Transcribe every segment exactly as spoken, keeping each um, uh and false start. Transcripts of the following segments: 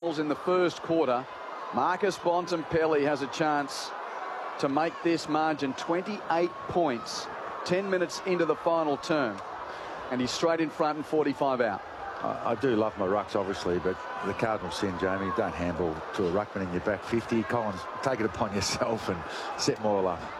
doubles in the first quarter. Marcus Bontempelli has a chance to make this margin twenty-eight points, ten minutes into the final term. And he's straight in front and forty-five out. I, I do love my rucks, obviously, but the cardinal sin, Jamie, don't handball to a ruckman in your back fifty. Collins, take it upon yourself and set them all up.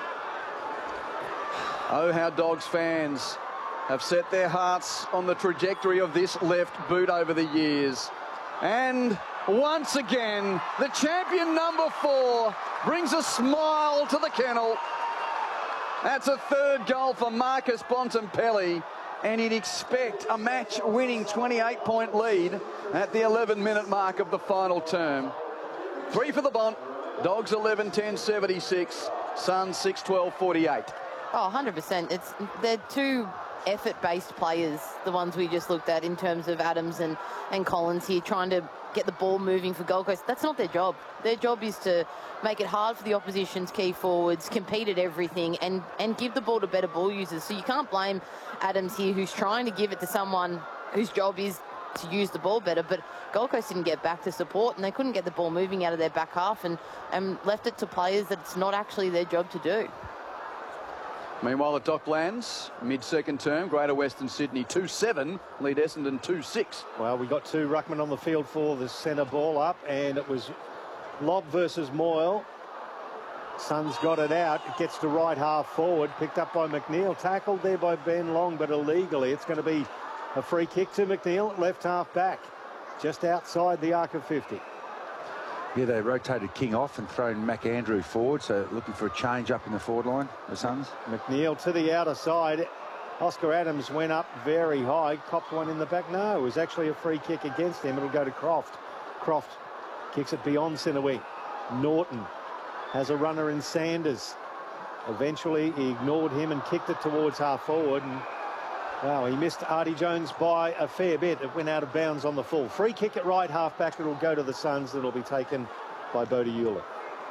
Oh, how Dogs fans have set their hearts on the trajectory of this left boot over the years. And once again, the champion number four brings a smile to the kennel. That's a third goal for Marcus Bontempelli, and he'd expect a match-winning twenty-eight point lead at the eleven minute mark of the final term. Three for the Bont. Dogs eleven ten seventy-six. Suns six twelve forty-eight. Oh, one hundred percent. It's, they're two effort-based players, the ones we just looked at in terms of Adams and, and Collins here, trying to get the ball moving for Gold Coast. That's not their job. Their job is to make it hard for the opposition's key forwards, compete at everything, and, and give the ball to better ball users. So you can't blame Adams here, who's trying to give it to someone whose job is to use the ball better. But Gold Coast didn't get back to support, and they couldn't get the ball moving out of their back half, and, and left it to players that it's not actually their job to do. Meanwhile, at Docklands, mid-second term, Greater Western Sydney two seven, lead Essendon two six. Well, we got two ruckmen on the field for the centre ball up, and it was Lobb versus Moyle. Suns got it out. It gets to right half forward, picked up by McNeil. Tackled there by Ben Long, but illegally. It's going to be a free kick to McNeil, left half back, just outside the arc of fifty. Yeah, they rotated King off and thrown Mac Andrew forward, so looking for a change up in the forward line, the Suns. McNeil to the outer side. Oscar Adams went up very high, copped one in the back. No, it was actually a free kick against him. It'll go to Croft. Croft kicks it beyond centre wing. Norton has a runner in Sanders. Eventually, he ignored him and kicked it towards half forward. And wow, he missed Artie Jones by a fair bit. It went out of bounds on the full. Free kick at right half back. It'll go to the Suns. It'll be taken by Bodie Euler.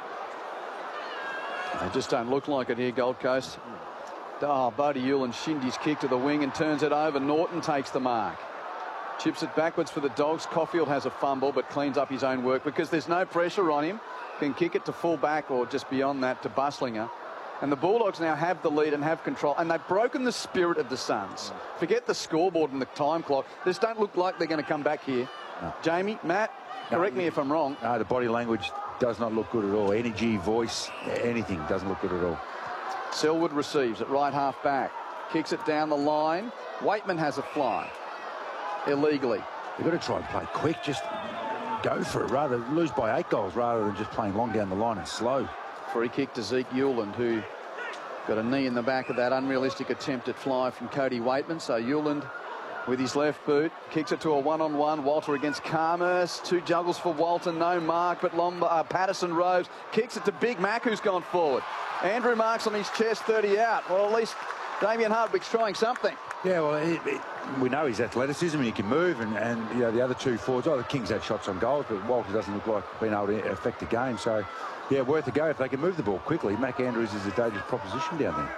They just don't look like it here, Gold Coast. Oh, Bodie Euler shinned his kick to the wing and turns it over. Norton takes the mark. Chips it backwards for the Dogs. Caulfield has a fumble but cleans up his own work because there's no pressure on him. Can kick it to full back or just beyond that to Buslinger. And the Bulldogs now have the lead and have control. And they've broken the spirit of the Suns. Forget the scoreboard and the time clock. This don't look like they're going to come back here. No. Jamie, Matt, correct no, me if I'm wrong. No, the body language does not look good at all. Energy, voice, anything doesn't look good at all. Selwood receives at right half back. Kicks it down the line. Waitman has a fly. Illegally. You've got to try and play quick. Just go for it. Rather lose by eight goals rather than just playing long down the line and slow. Free kick to Zeke Euland, who got a knee in the back of that unrealistic attempt at fly from Cody Waitman. So Euland with his left boot kicks it to a one-on-one. Walter against Karmas. Two juggles for Walter. No mark, but Lomba, uh, Patterson Rose kicks it to Big Mac, who's gone forward. Andrew marks on his chest, thirty out. Well, at least Damien Hardwick's trying something. Yeah, well, it, it, we know his athleticism and he can move, and, and you know, the other two forwards, oh, the Kings had shots on goals, but Walter doesn't look like being able to affect the game. So, yeah, worth a go if they can move the ball quickly. Mac Andrews is a dangerous proposition down there.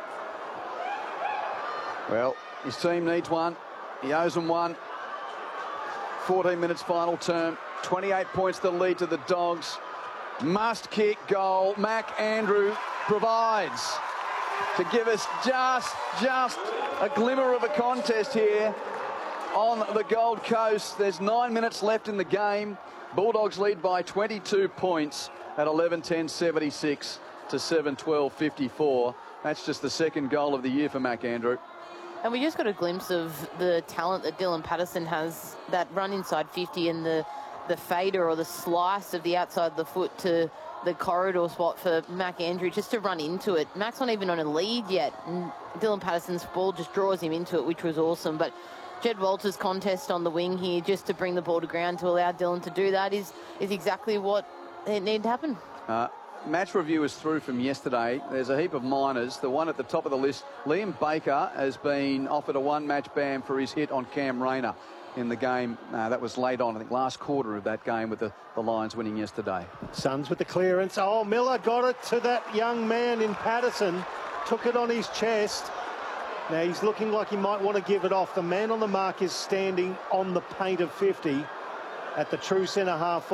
Well, his team needs one. He owes them one. fourteen minutes final term. twenty-eight points the lead to the Dogs. Must kick goal. Mac Andrew provides to give us just, just a glimmer of a contest here on the Gold Coast. There's nine minutes left in the game. Bulldogs lead by twenty-two points at eleven ten seventy-six to seven twelve fifty-four. That's just the second goal of the year for Mac Andrew. And we just got a glimpse of the talent that Dylan Patterson has, that run inside fifty and the, the fader or the slice of the outside of the foot to the corridor spot for Mac Andrew, just to run into it. Mac's not even on a lead yet, and Dylan Patterson's ball just draws him into it, which was awesome. But Jed Walters' contest on the wing here, just to bring the ball to ground to allow Dylan to do that, is, is exactly what it needed to happen. Uh, match review is through from yesterday. There's a heap of minors. The one at the top of the list, Liam Baker, has been offered a one-match ban for his hit on Cam Rayner in the game. Uh, that was late on, I think, last quarter of that game with the, the Lions winning yesterday. Suns with the clearance. Oh, Miller got it to that young man in Patterson. Took it on his chest. Now he's looking like he might want to give it off. The man on the mark is standing on the paint of fifty at the true centre half.